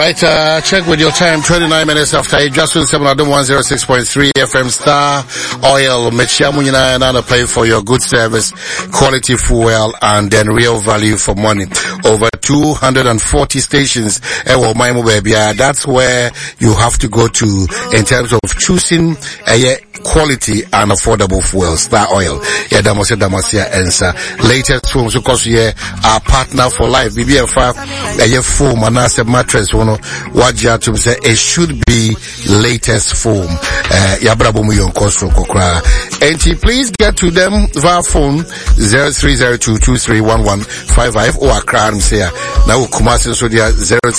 Right, check with your time, 29 minutes after it, just 106.3 FM Star Oil, Mechiamunina, and pay for your good service, quality fuel, and then real value for money. Over 240 stations, that's where you have to go to in terms of choosing a quality and affordable fuel. Star Oil. Yeah, Damasia answer. Latest foam, so cause yeah, our partner for life. BBF, a foam, and as a mattress, what you have to say, it should be latest foam. Yabrabumu Kosro Kokra. And please get to them via phone 0302231155 or a crime say now Kumasi Sodia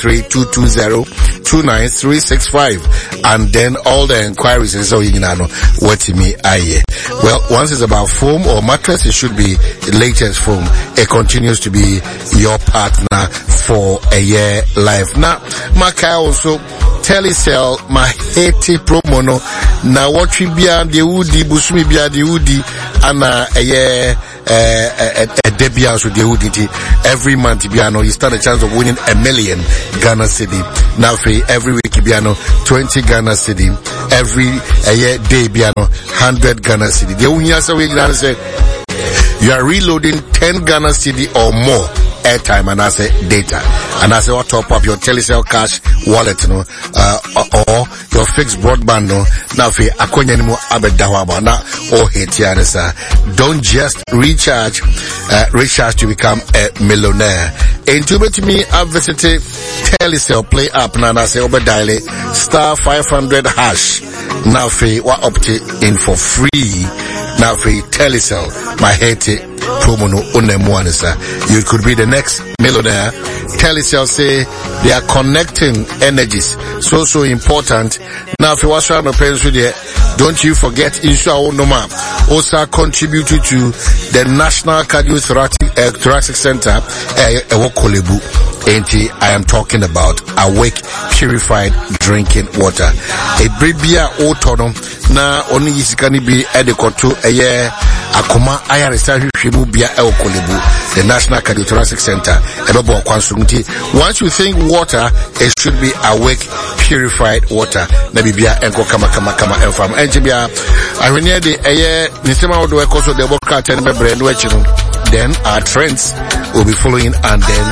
032202935, and then all the inquiries is so you know what me aye. Well, once it's about foam or mattress, it should be latest foam. It continues to be your partner for a year life. Now, Maka also Telecel my hate promo no na what we be the woody busumi be the woody and a year debians with the woody every month biano you stand a chance of winning $1 million Ghana cedi. Now every week biano 20 Ghana cedi, every year day biano 100 Ghana cedi. The only answer we can say you are reloading 10 Ghana cedi or more airtime and I say data, and I say what top up your Telecel cash wallet no or your fixed broadband no now fi akonya ni mo abedawaba na or hit ya. Don't just recharge to become a millionaire. And to me I visited Telecel Play app na I say obediale star 500 hash now fi what opt in for free now fi Telecel my hate promo no unemuanisa. You could be the next millionaire. Telecel say they are connecting energies. So important. Now if you watch around the parents with you, don't you forget Insha Onoma also contributed to the National Cardiothoracic Center Ewokolebu. I am talking about Awake Purified Drinking Water. A bribia otono na oni isikani bi edekoto eye akoma aya research bia Ewokolebu, the National Cardiothoracic Center. Once you think water, it should be Awake Purified Water. Maybe bia enko kama enfam. Enjibia arenia de eye nisema odo ekoso de boka ten be brand wechino. Then our trends will be following, and then